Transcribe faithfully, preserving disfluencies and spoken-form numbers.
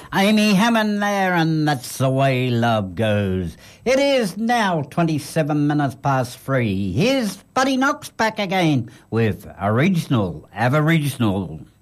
Amy Hammond there, and that's the way love goes. It is now twenty-seven minutes past three. Here's Buddy Knox back again with Original Aboriginal.